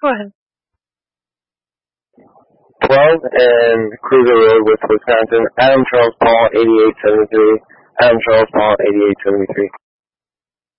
Go ahead. 12 and Kruger Road, Wisconsin. Adam Charles Paul, 8873. Adam Charles Paul, 8873.